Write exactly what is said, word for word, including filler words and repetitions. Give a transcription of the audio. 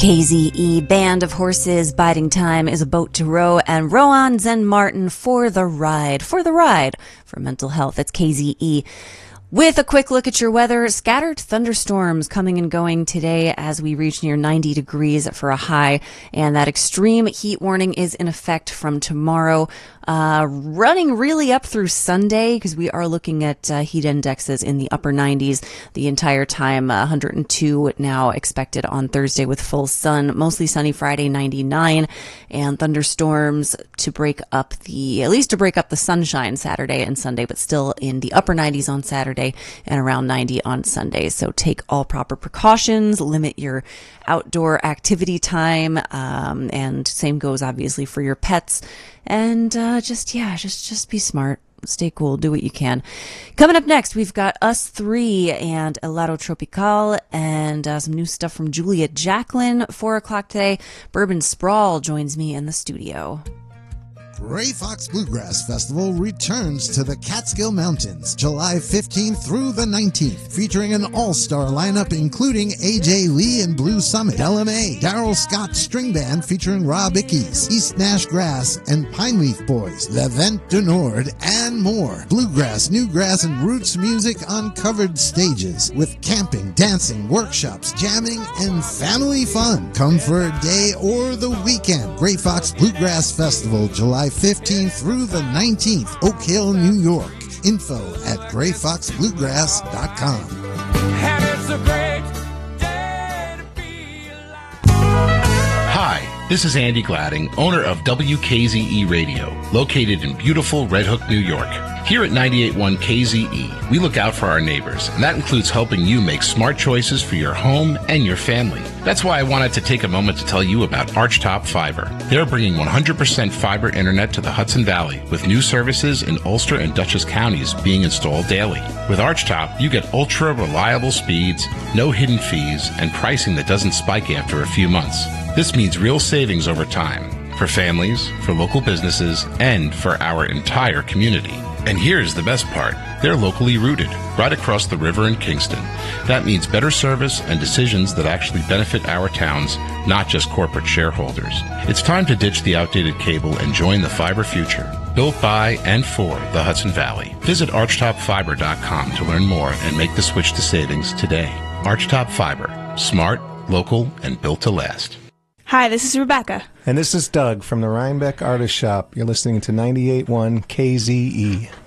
K Z E, Band of Horses, Biding Time is a boat to row, and Rowan Zen Martin for the ride. For the ride for mental health. It's K Z E. With a quick look at your weather, scattered thunderstorms coming and going today as we reach near ninety degrees for a high, and that extreme heat warning is in effect from tomorrow, uh, running really up through Sunday because we are looking at uh, heat indexes in the upper nineties the entire time. uh, one hundred two now expected on Thursday with full sun, mostly sunny Friday, ninety-nine, and thunderstorms to break up the, at least to break up the sunshine Saturday and Sunday, but still in the upper nineties on Saturday and around ninety on Sunday. So take all proper precautions, limit your outdoor activity time, um, and same goes obviously for your pets. And uh, just, yeah, just, just be smart. Stay cool. Do what you can. Coming up next, we've got Us Three and Helado Tropical and uh, some new stuff from Julia Jacqueline. Four o'clock today, Bourbon Sprawl joins me in the studio. Gray Fox Bluegrass Festival returns to the Catskill Mountains July fifteenth through the nineteenth, featuring an all-star lineup including A J Lee and Blue Summit, Ella May, Daryl Scott String Band featuring Rob Ickes, East Nash Grass and Pine Leaf Boys, Le Vent du Nord, and more. Bluegrass, newgrass, and roots music on covered stages with camping, dancing, workshops, jamming, and family fun. Come for a day or the weekend. Gray Fox Bluegrass Festival July fifteenth through the nineteenth, Oak Hill, New York. Info at gray fox bluegrass dot com. And it's a great day to be alive. Hi, this is Andy Gladding, owner of W K Z E Radio, located in beautiful Red Hook, New York. Here at ninety-eight point one K Z E, we look out for our neighbors, and that includes helping you make smart choices for your home and your family. That's why I wanted to take a moment to tell you about Archtop Fiber. They're bringing one hundred percent fiber internet to the Hudson Valley, with new services in Ulster and Dutchess counties being installed daily. With Archtop, you get ultra-reliable speeds, no hidden fees, and pricing that doesn't spike after a few months. This means real savings over time, for families, for local businesses, and for our entire community. And here's the best part. They're locally rooted, right across the river in Kingston. That means better service and decisions that actually benefit our towns, not just corporate shareholders. It's time to ditch the outdated cable and join the fiber future. Built by and for the Hudson Valley. Visit archtop fiber dot com to learn more and make the switch to savings today. Archtop Fiber. Smart, local, and built to last. Hi, this is Rebecca. And this is Doug from the Rhinebeck Artist Shop. You're listening to ninety-eight point one K Z E.